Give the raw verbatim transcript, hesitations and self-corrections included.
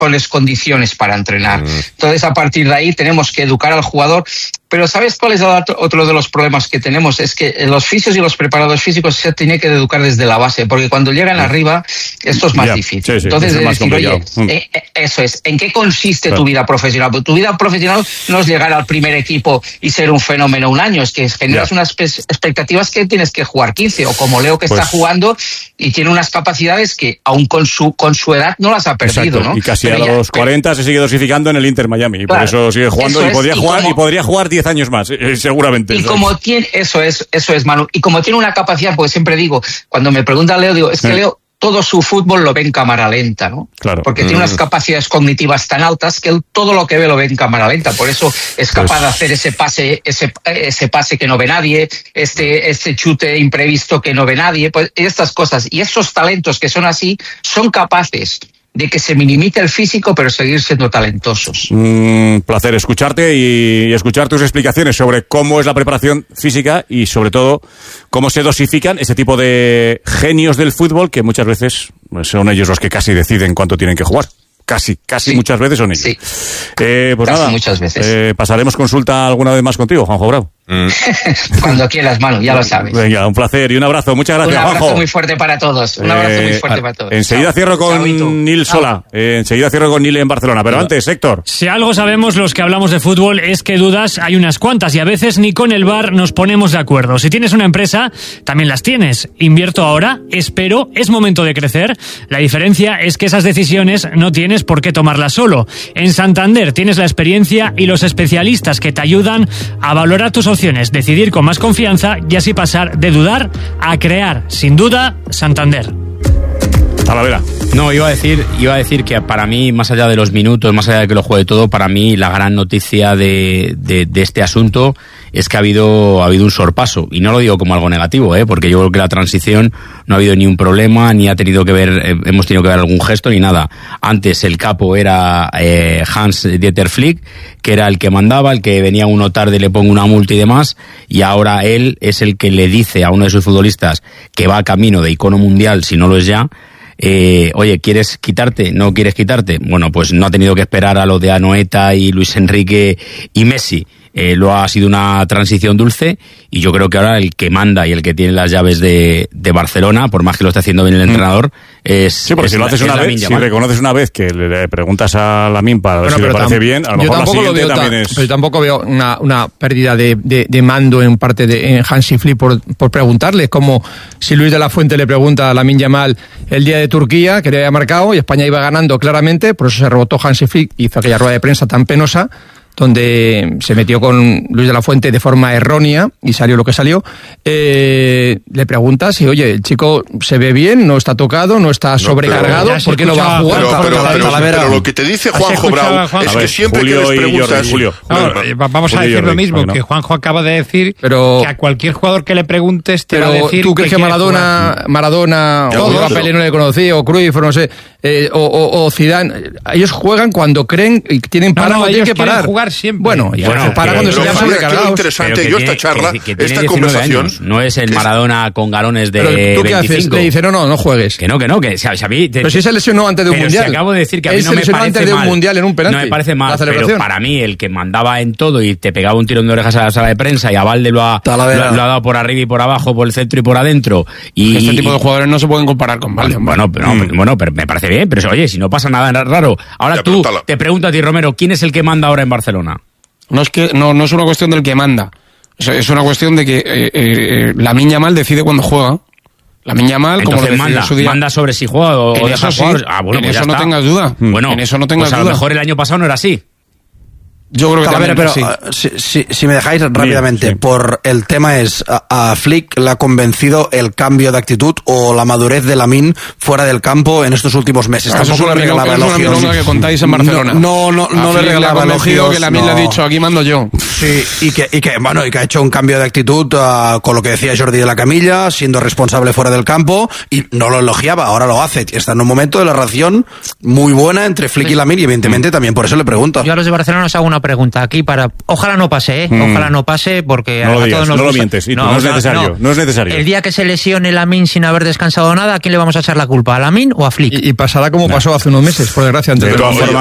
pones condiciones para entrenar. Mm. Entonces, a partir de ahí tenemos que educar al jugador. Pero ¿sabes cuál es otro de los problemas que tenemos? Es que los fisios y los preparadores físicos se tienen que educar desde la base, porque cuando llegan sí. arriba, esto es más yeah. difícil. Sí, sí, Entonces, es decir, oye, mm. eh, eso es, ¿en qué consiste claro. tu vida profesional? Porque tu vida profesional no es llegar al primer equipo y ser un fenómeno un año, es que generas yeah. unas expectativas que tienes que jugar quince, o como Leo que pues, está jugando y tiene unas capacidades que aún con su con su edad no las ha perdido, exacto. ¿no? Y casi pero a ya, los cuarenta pero... se sigue dosificando en el Inter Miami, y claro, por eso sigue jugando eso y podría es, y jugar como... y podría jugar diez años más, eh, seguramente. Y como tiene, eso es, eso es, Manu, y como tiene una capacidad, porque siempre digo, cuando me pregunta Leo, digo, es que eh. Leo todo su fútbol lo ve en cámara lenta, ¿no? Claro. Porque mm. tiene unas capacidades cognitivas tan altas que él todo lo que ve lo ve en cámara lenta. Por eso es capaz pues... de hacer ese pase, ese, ese pase que no ve nadie, este, este chute imprevisto que no ve nadie, pues estas cosas. Y esos talentos que son así, son capaces de que se minimice el físico, pero seguir siendo talentosos. Un mm, placer escucharte y escuchar tus explicaciones sobre cómo es la preparación física y, sobre todo, cómo se dosifican ese tipo de genios del fútbol que muchas veces pues, son ellos los que casi deciden cuánto tienen que jugar. Casi, casi sí. muchas veces son ellos. Sí. Eh, pues casi nada, muchas veces. Eh, pasaremos consulta alguna vez más contigo, Juanjo Bravo. Mm. Cuando quieras, Manu, ya lo sabes. Venga, un placer y un abrazo. Muchas gracias, Juanjo. Un abrazo Juanjo. muy fuerte para todos. Un abrazo eh, muy fuerte para todos. Enseguida Chao. cierro con Chao, Nil Sola. Eh, enseguida cierro con Nil en Barcelona. Pero antes, Héctor. Si algo sabemos los que hablamos de fútbol es que dudas hay unas cuantas y a veces ni con el V A R nos ponemos de acuerdo. Si tienes una empresa, también las tienes. Invierto ahora, espero, es momento de crecer. La diferencia es que esas decisiones no tienes por qué tomarlas solo. En Santander tienes la experiencia y los especialistas que te ayudan a valorar tus opciones, decidir con más confianza y así pasar de dudar a crear. Sin duda, Santander. Talavera. No, iba a decir, iba a decir que para mí, más allá de los minutos, más allá de que lo juegue todo, para mí la gran noticia de, de, de este asunto es que ha habido, ha habido un sorpaso. Y no lo digo como algo negativo, ¿eh? Porque yo creo que la transición no ha habido ni un problema, ni ha tenido que ver, eh, hemos tenido que ver algún gesto, ni nada. Antes el capo era eh, Hans-Dieter Flick, que era el que mandaba, el que venía uno tarde, le pongo una multa y demás, y ahora él es el que le dice a uno de sus futbolistas que va camino de icono mundial, si no lo es ya, Eh, oye, ¿quieres quitarte? ¿No quieres quitarte? Bueno, pues no ha tenido que esperar a lo de Anoeta y Luis Enrique y Messi. Eh, lo ha sido una transición dulce y yo creo que ahora el que manda y el que tiene las llaves de, de Barcelona, por más que lo esté haciendo bien el entrenador, es sí, porque es, si lo haces una vez, si reconoces una vez que le preguntas a Lamine para ver bueno, si le parece bien, a lo mejor la siguiente también es... Pero tampoco veo una, una pérdida de, de, de mando en parte de en Hansi Flick por, por preguntarle, como si Luis de la Fuente le pregunta a Lamine Yamal el día de Turquía, que le había marcado y España iba ganando claramente, por eso se rebotó Hansi Flick, hizo aquella rueda de prensa tan penosa donde se metió con Luis de la Fuente de forma errónea y salió lo que salió. Eh, le preguntas si, oye, el chico se ve bien, no está tocado, no está sobrecargado, no, ¿por qué no va a jugar? Pero, pero, pero, pero, pero lo que te dice Juanjo Bravo Juan... es que siempre Julio que les preguntas... Julio, no, Julio, vamos a decir lo mismo, no. que Juanjo acaba de decir pero, que a cualquier jugador que le preguntes te va a decir... ¿Tú crees que, que Maradona, jugar? Maradona, o a Pelé no le conocía, o Cruyff, no sé, eh, o, o, o Zidane, ellos juegan cuando creen y tienen para no, no, tienen que parar. Jugar siempre. Bueno, ya bueno, para cuando se vean sobrecargados. Qué interesante, yo esta charla, que, que, que esta conversación... Años. No es el Maradona con galones de pero, ¿tú qué veinticinco. Haces? Le dice, no, no, no juegues. Que no, que no, que si, si a mí... Te, pero si se lesionó antes de un pero mundial. Si acabo de decir que a mí Él no me parece antes de un mal. mundial en un penalti. No me parece mal, pero para mí el que mandaba en todo y te pegaba un tirón de orejas a la sala de prensa y a Valde lo ha, lo, lo ha dado por arriba y por abajo, por el centro y por adentro. Y este tipo de jugadores no se pueden comparar con Valde. Bueno, pero, no, bueno, pero me parece bien, pero oye, si no pasa nada raro. Ahora ya, tú, te pregunto a ti, Romero, ¿quién es el que manda ahora en Barcelona? No es que no, no es una cuestión del que manda. Es una cuestión de que eh, eh, Lamine Yamal decide cuando juega. Lamine Yamal, como lo manda, su día, manda sobre si juega o, o deja sí, jugar. Ah, bueno, en pues eso ya no está. tengas duda. Bueno, en eso no tengas pues a duda. lo mejor el año pasado no era así. Yo creo que a también, ver, pero sí. uh, si, si, si me dejáis rápidamente, sí. por el tema es, a, a Flick le ha convencido el cambio de actitud o la madurez de Lamine fuera del campo en estos últimos meses. Ah, Tampoco le regalaba elogios. Es una que contáis en Barcelona. No, no, no, no le regalaba elogios. que Lamine no. le ha dicho, aquí mando yo. Sí, y que, y que, bueno, y que ha hecho un cambio de actitud uh, con lo que decía Jordi de la Camilla, siendo responsable fuera del campo, y no lo elogiaba, ahora lo hace. Está en un momento de la relación muy buena entre Flick y Lamine, y evidentemente mm. también por eso le pregunto. Yo a los de Barcelona os hago una pregunta aquí para... Ojalá no pase, ¿eh? Mm. Ojalá no pase, porque no a, lo a digas, todos nos no gusta. lo mientes, y no, no, no es no, necesario, no. no es necesario. El día que se lesione Lamine sin haber descansado nada, ¿a quién le vamos a echar la culpa? ¿A Lamine o a Flick? Y, y pasará como no. pasó hace unos meses, por desgracia. Entre de todas formas,